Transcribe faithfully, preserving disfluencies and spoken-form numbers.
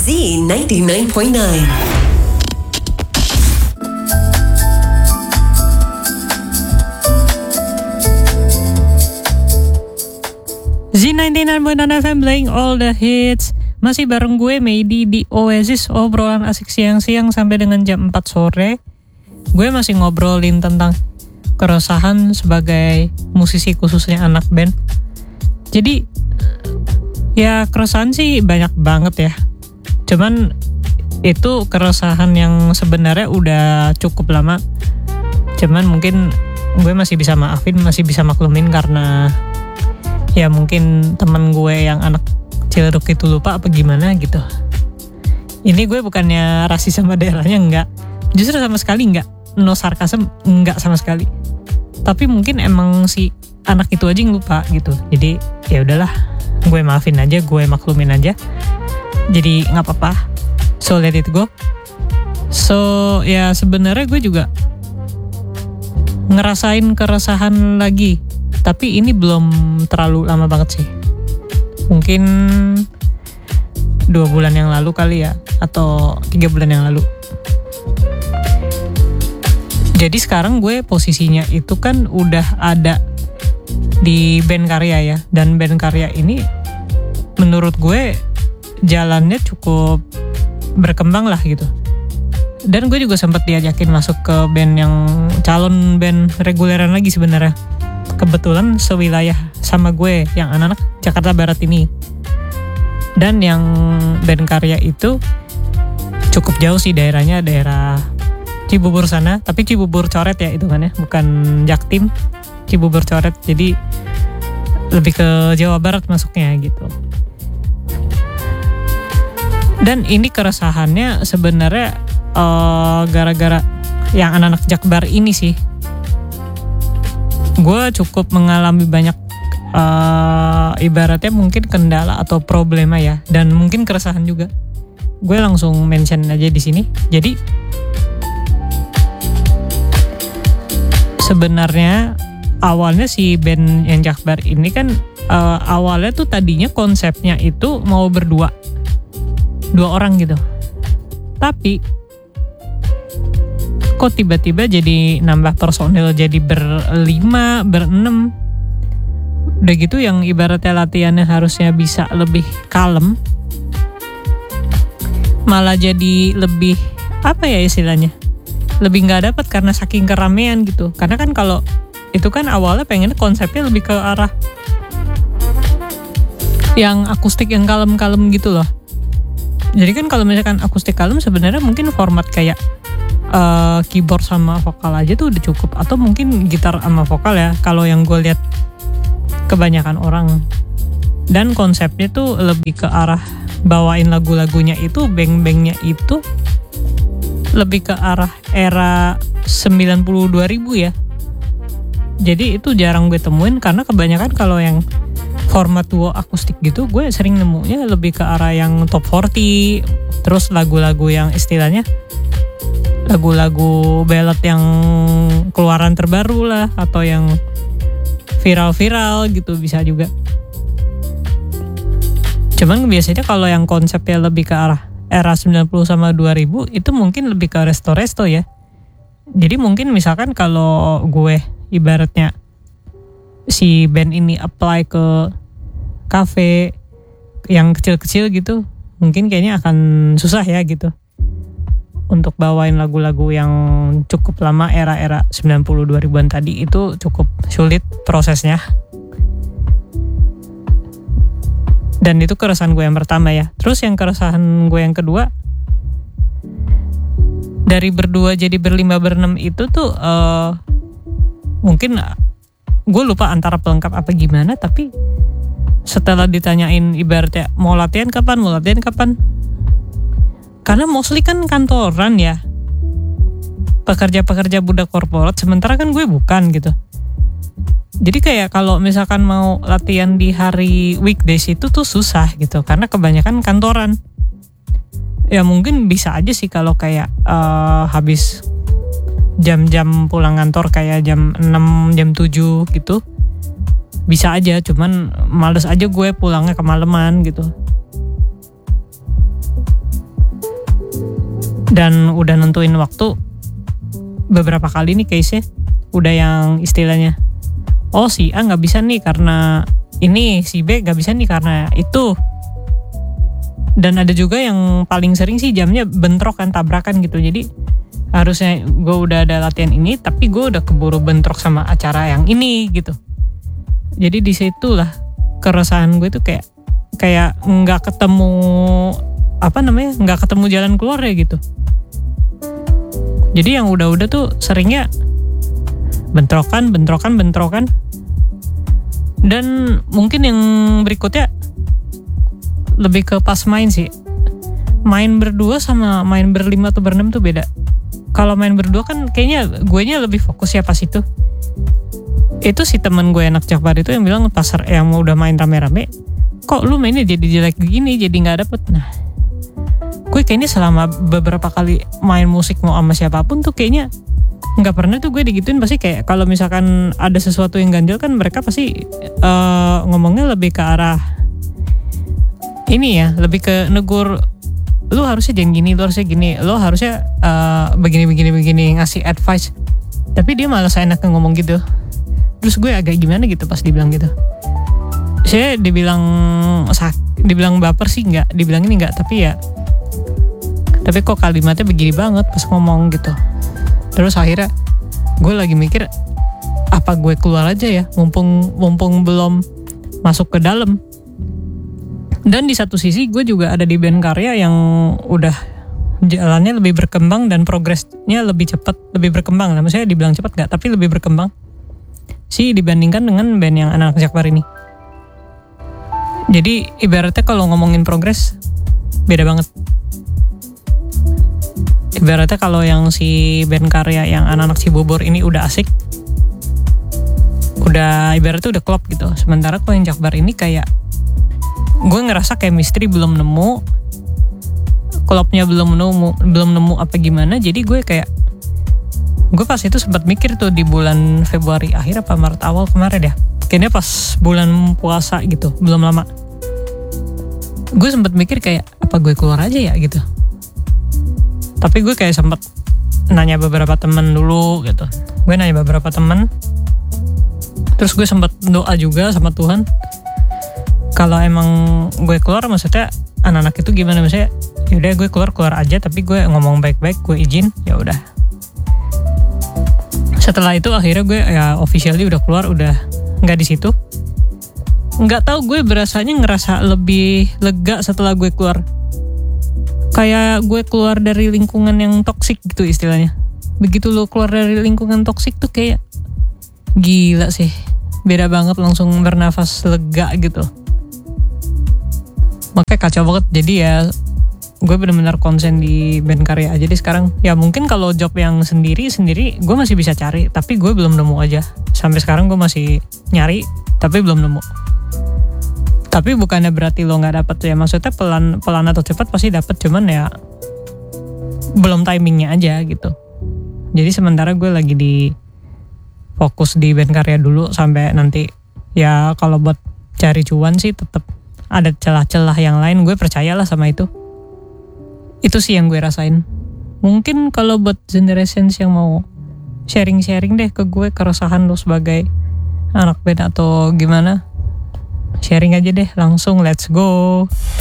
Z ninety-nine point nine. Z ninety-nine point nine F M playing all the hits. Masih bareng gue Medi di Oasis, obrolan asik siang-siang sampai dengan jam empat sore. Gue masih ngobrolin tentang keresahan sebagai musisi, khususnya anak band. Jadi ya keresahan sih banyak banget ya. Cuman itu keresahan yang sebenarnya udah cukup lama. Cuman mungkin gue masih bisa maafin, masih bisa maklumin karena ya mungkin teman gue yang anak Ciledug itu lupa apa gimana gitu. Ini gue bukannya rasis sama daerahnya, enggak. Justru sama sekali enggak. No sarkasm, enggak sama sekali. Tapi mungkin emang si anak itu aja yang lupa gitu. Jadi ya udahlah, gue maafin aja, gue maklumin aja. Jadi nggak apa-apa. So let it go. So ya sebenarnya gue juga ngerasain keresahan lagi. Tapi ini belum terlalu lama banget sih. Mungkin dua bulan yang lalu kali ya, atau tiga bulan yang lalu. Jadi sekarang gue posisinya itu kan udah ada di band karya ya. Dan band karya ini menurut gue jalannya cukup berkembang lah gitu. Dan gue juga sempat diajakin masuk ke band yang calon band reguleran lagi sebenarnya. Kebetulan sewilayah sama gue yang anak-anak Jakarta Barat ini. Dan yang band karya itu cukup jauh sih daerahnya, daerah Cibubur sana. Tapi Cibubur coret ya itu kan ya, bukan Jaktim, Cibubur coret. Jadi lebih ke Jawa Barat masuknya gitu. Dan ini keresahannya sebenarnya uh, gara-gara yang anak-anak Jakbar ini sih. Gue cukup mengalami banyak uh, ibaratnya mungkin kendala atau problema ya, dan mungkin keresahan juga. Gue langsung mention aja di sini. Jadi sebenarnya awalnya si band yang Jakbar ini kan uh, awalnya tuh tadinya konsepnya itu mau berdua, dua orang gitu. Tapi kok tiba-tiba jadi nambah personil jadi berlima, berenam. Udah gitu yang ibaratnya latihannya harusnya bisa lebih kalem, malah jadi lebih apa ya istilahnya, lebih nggak dapat karena saking keramaian gitu. Karena kan kalau itu kan awalnya pengennya konsepnya lebih ke arah yang akustik yang kalem-kalem gitu loh. Jadi kan kalau misalkan akustik kalem sebenarnya mungkin format kayak Uh, keyboard sama vokal aja tuh udah cukup, atau mungkin gitar sama vokal ya kalau yang gue lihat kebanyakan orang. Dan konsepnya tuh lebih ke arah bawain lagu-lagunya itu, beng-bengnya itu lebih ke arah era sembilan puluh dua ribu ya. Jadi itu jarang gue temuin, karena kebanyakan kalau yang format duo akustik gitu gue sering nemunya lebih ke arah yang top empat puluh, terus lagu-lagu yang istilahnya lagu-lagu ballad yang keluaran terbaru lah, atau yang viral-viral gitu bisa juga. Cuman biasanya kalau yang konsepnya lebih ke arah era sembilan puluh sama dua ribu itu mungkin lebih ke resto-resto ya. Jadi mungkin misalkan kalau gue ibaratnya si band ini apply ke cafe yang kecil-kecil gitu, mungkin kayaknya akan susah ya gitu untuk bawain lagu-lagu yang cukup lama era-era sembilan puluh dua ribuan tadi. Itu cukup sulit prosesnya. Dan itu keresahan gue yang pertama ya. Terus yang keresahan gue yang kedua, dari berdua jadi berlima berenam itu tuh uh, mungkin gue lupa antara pelengkap apa gimana, tapi setelah ditanyain ibaratnya mau latihan kapan, mau latihan kapan, karena mostly kan kantoran ya, pekerja-pekerja budak korporat, sementara kan gue bukan gitu. Jadi kayak kalau misalkan mau latihan di hari weekdays itu tuh susah gitu, karena kebanyakan kantoran. Ya mungkin bisa aja sih kalau kayak uh, habis jam-jam pulang kantor kayak jam enam, jam tujuh gitu, bisa aja. Cuman males aja gue pulangnya kemalaman gitu. dan udah nentuin waktu beberapa kali nih case-nya, udah yang istilahnya oh si A nggak bisa nih karena ini, si B nggak bisa nih karena itu. Dan ada juga yang paling sering sih jamnya bentrok kan, tabrakan gitu. Jadi harusnya gue udah ada latihan ini, tapi gue udah keburu bentrok sama acara yang ini gitu. Jadi disitulah keresahan gue tuh kayak kayak nggak ketemu apa namanya nggak ketemu jalan keluar ya gitu. Jadi yang udah-udah tuh seringnya bentrokan, bentrokan, bentrokan. Dan mungkin yang berikutnya lebih ke pas main sih. Main berdua sama main berlima atau berenam tuh beda. Kalau main berdua kan kayaknya guenya lebih fokus ya pas itu. Itu si temen gue anak Jakbar itu yang bilang pas yang udah main rame-rame, kok lu mainnya jadi jelek gini, jadi nggak dapet. Nah, gue kayaknya selama beberapa kali main musik mau sama siapapun tuh kayaknya nggak pernah tuh gue digituin. Pasti kayak kalau misalkan ada sesuatu yang ganjil kan mereka pasti uh, ngomongnya lebih ke arah ini ya, lebih ke negur, lu harusnya jangan gini, lu harusnya gini, lu harusnya uh, begini begini begini, ngasih advice. Tapi dia malah seenaknya ngomong gitu. Terus gue agak gimana gitu pas dibilang gitu. Saya dibilang sak, dibilang baper sih nggak, dibilang ini nggak, tapi ya tapi kok kalimatnya begini banget pas ngomong gitu. Terus akhirnya gue lagi mikir apa gue keluar aja ya, mumpung mumpung belum masuk ke dalam. Dan di satu sisi gue juga ada di band karya yang udah jalannya lebih berkembang dan progresnya lebih cepat, lebih berkembang. Nah, maksudnya dibilang cepat nggak, tapi lebih berkembang sih dibandingkan dengan band yang anak Jakbar ini. Jadi ibaratnya kalau ngomongin progres beda banget. Ibaratnya kalau yang si band karya yang anak-anak Cibubur ini udah asik, udah ibaratnya udah klop gitu. Sementara kalau yang Jakbar ini kayak gue ngerasa chemistry belum nemu, klopnya belum nemu, belum nemu apa gimana. Jadi gue kayak gue pas itu sempat mikir tuh di bulan Februari akhir apa Maret awal kemarin ya, kayaknya pas bulan puasa gitu, belum lama. Gue sempat mikir kayak apa gue keluar aja ya gitu. Tapi gue kayak sempat nanya beberapa temen dulu gitu. Gue nanya beberapa temen, terus gue sempat doa juga sama Tuhan. Kalau emang gue keluar, maksudnya anak-anak itu gimana, maksudnya yaudah gue keluar keluar aja, tapi gue ngomong baik-baik, gue izin, ya udah. Setelah itu akhirnya gue ya officially udah keluar, udah nggak di situ. Nggak tahu gue berasanya ngerasa lebih lega setelah gue keluar. Kayak gue keluar dari lingkungan yang toksik gitu istilahnya. Begitu lo keluar dari lingkungan toksik tuh kayak gila sih, beda banget, langsung bernafas lega gitu. Makanya kacau banget. Jadi ya gue benar-benar konsen di band karya aja deh sekarang. Ya mungkin kalau job yang sendiri sendiri gue masih bisa cari, tapi gue belum nemu aja. Sampai sekarang gue masih nyari, tapi belum nemu. Tapi bukannya berarti lo nggak dapet ya, maksudnya pelan pelan atau cepat pasti dapet, cuman ya belum timingnya aja gitu. Jadi sementara gue lagi di fokus di band karya dulu sampai nanti ya kalau buat cari cuan sih tetap ada celah-celah yang lain, gue percayalah sama itu. Itu sih yang gue rasain. Mungkin kalau buat generations yang mau sharing-sharing deh ke gue keresahan lo sebagai anak band atau gimana, sharing aja deh langsung, let's go.